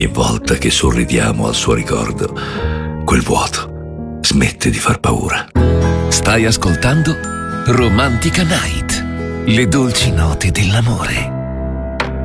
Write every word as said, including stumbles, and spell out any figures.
Ogni volta che sorridiamo al suo ricordo, quel vuoto smette di far paura. Stai ascoltando Romantica Night, le dolci note dell'amore.